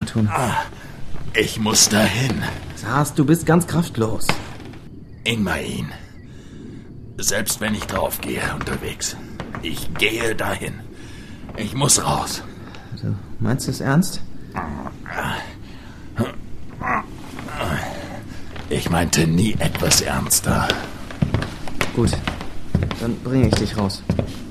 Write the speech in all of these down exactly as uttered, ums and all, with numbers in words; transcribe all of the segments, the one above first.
tun. Ah, ich muss dahin. Sas, du bist ganz kraftlos. Ingmain. Selbst wenn ich draufgehe unterwegs. Ich gehe dahin. Ich muss raus. Du meinst es ernst? Ich meinte nie etwas ernster. Gut, dann bringe ich dich raus.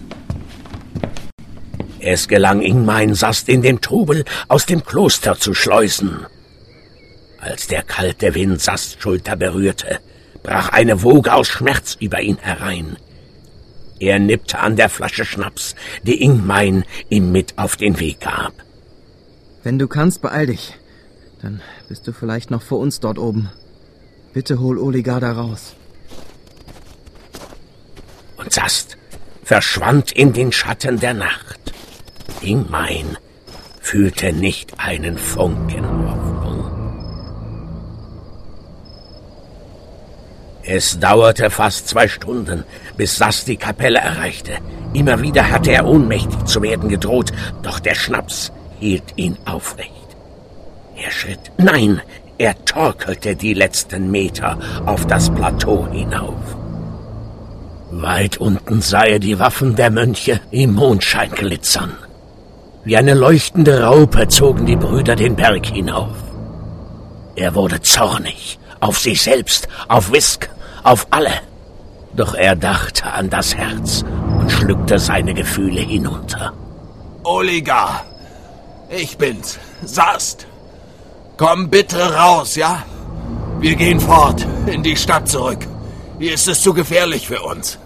Es gelang Ingmain Sast in dem Trubel aus dem Kloster zu schleusen. Als der kalte Wind Sasts Schulter berührte, brach eine Woge aus Schmerz über ihn herein. Er nippte an der Flasche Schnaps, die Ingmain ihm mit auf den Weg gab. Wenn du kannst, beeil dich. Dann bist du vielleicht noch vor uns dort oben. Bitte hol Oligar da raus. Und Sast verschwand in den Schatten der Nacht. Ingmain fühlte nicht einen Funken Hoffnung. Es dauerte fast zwei Stunden, bis Sast die Kapelle erreichte. Immer wieder hatte er ohnmächtig zu werden gedroht, doch der Schnaps hielt ihn aufrecht. Er schritt, nein, er torkelte die letzten Meter auf das Plateau hinauf. Weit unten sah er die Waffen der Mönche im Mondschein glitzern. Wie eine leuchtende Raupe zogen die Brüder den Berg hinauf. Er wurde zornig, auf sich selbst, auf Wisk, auf alle. Doch er dachte an das Herz und schluckte seine Gefühle hinunter. Oligar, ich bin's, Sast. Komm bitte raus, ja? Wir gehen fort, in die Stadt zurück. Hier ist es zu gefährlich für uns.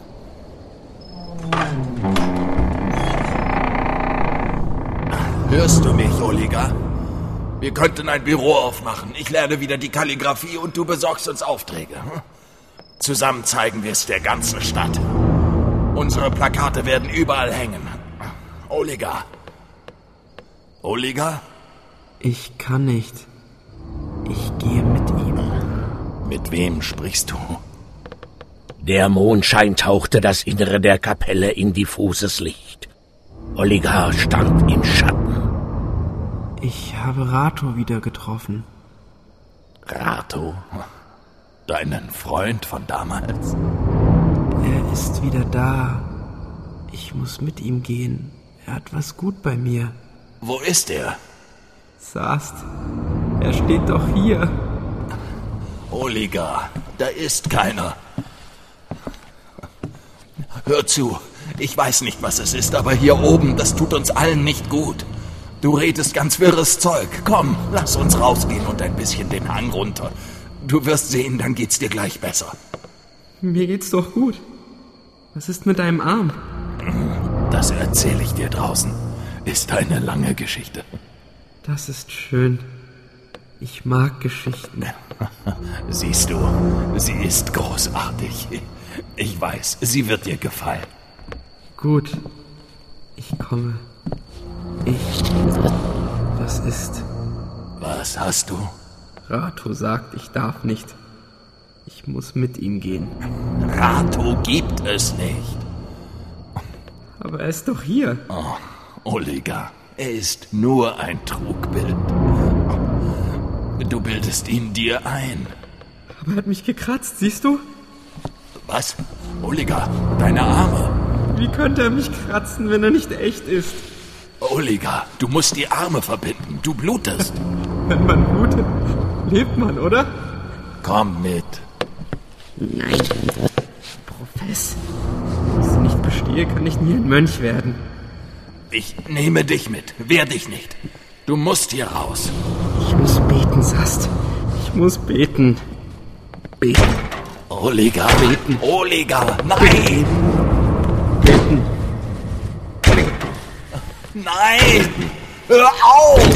Hörst du mich, Oligar? Wir könnten ein Büro aufmachen. Ich lerne wieder die Kalligraphie und du besorgst uns Aufträge. Zusammen zeigen wir es der ganzen Stadt. Unsere Plakate werden überall hängen. Oligar. Oligar? Ich kann nicht. Ich gehe mit ihm. Mit wem sprichst du? Der Mondschein tauchte das Innere der Kapelle in diffuses Licht. Oligar stand im Schatten. Ich habe Rato wieder getroffen. Rato? Deinen Freund von damals? Er ist wieder da. Ich muss mit ihm gehen. Er hat was gut bei mir. Wo ist er? Sast, er steht doch hier. Oligar, da ist keiner. Hör zu, ich weiß nicht, was es ist, aber hier oben, das tut uns allen nicht gut. Du redest ganz wirres Zeug. Komm, lass uns rausgehen und ein bisschen den Hang runter. Du wirst sehen, dann geht's dir gleich besser. Mir geht's doch gut. Was ist mit deinem Arm? Das erzähle ich dir draußen. Ist eine lange Geschichte. Das ist schön. Ich mag Geschichten. Siehst du, sie ist großartig. Ich weiß, sie wird dir gefallen. Gut, ich komme. Ich... Was ist? Was hast du? Rato sagt, ich darf nicht. Ich muss mit ihm gehen. Rato gibt es nicht. Aber er ist doch hier. Oh, Oligar, er ist nur ein Trugbild. Du bildest ihn dir ein. Aber er hat mich gekratzt, siehst du? Was? Oligar, deine Arme. Wie könnte er mich kratzen, wenn er nicht echt ist? Oligar, du musst die Arme verbinden. Du blutest. Wenn man blutet, lebt man, oder? Komm mit. Nein. Profess. Wenn ich sie nicht bestehe, kann ich nie ein Mönch werden. Ich nehme dich mit. Wehr dich nicht. Du musst hier raus. Ich muss beten, Sast. Ich muss beten. Beten. Oligar. Beten. Oligar. Nein. Beten. Nein. Hör auf.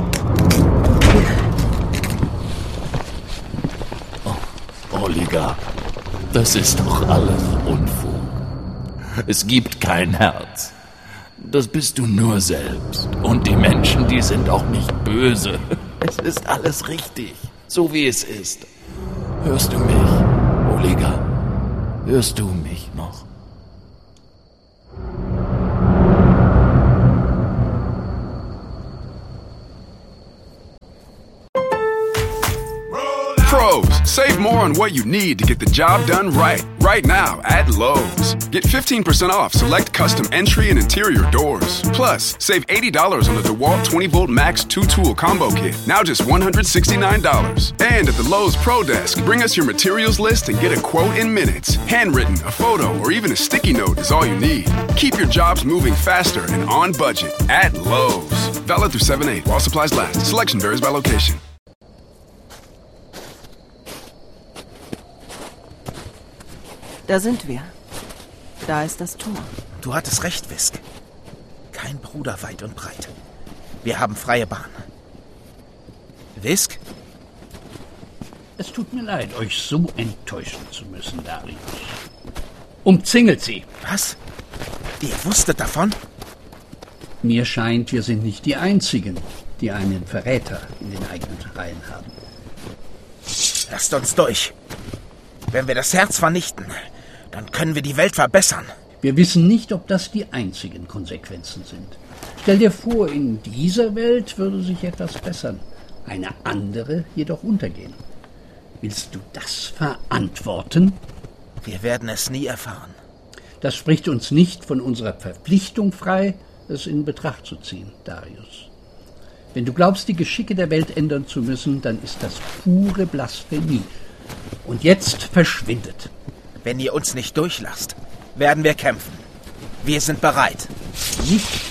Oh, Oligar. Das ist doch alles Unfug. Es gibt kein Herz. Das bist du nur selbst. Und die Menschen, die sind auch nicht böse. Es ist alles richtig, so wie es ist. Hörst du mich, Oligar? Hörst du mich noch? Pros, save more on what you need to get the job done right. Right now at Lowe's. Get fifteen percent off select custom entry and interior doors. Plus, save eighty dollars on the DeWalt twenty volt Max two tool combo kit. Now just one hundred sixty-nine dollars. And at the Lowe's Pro Desk, bring us your materials list and get a quote in minutes. Handwritten, a photo, or even a sticky note is all you need. Keep your jobs moving faster and on budget at Lowe's. Valid through seven eight while supplies last. Selection varies by location. Da sind wir. Da ist das Tor. Du hattest recht, Wisk. Kein Bruder weit und breit. Wir haben freie Bahn. Wisk? Es tut mir leid, euch so enttäuschen zu müssen, Darius. Umzingelt sie. Was? Ihr wusstet davon? Mir scheint, wir sind nicht die Einzigen, die einen Verräter in den eigenen Reihen haben. Lasst uns durch. Wenn wir das Herz vernichten, dann können wir die Welt verbessern. Wir wissen nicht, ob das die einzigen Konsequenzen sind. Stell dir vor, in dieser Welt würde sich etwas bessern, eine andere jedoch untergehen. Willst du das verantworten? Wir werden es nie erfahren. Das spricht uns nicht von unserer Verpflichtung frei, es in Betracht zu ziehen, Darius. Wenn du glaubst, die Geschicke der Welt ändern zu müssen, dann ist das pure Blasphemie. Und jetzt verschwindet. Wenn ihr uns nicht durchlasst, werden wir kämpfen. Wir sind bereit. Nicht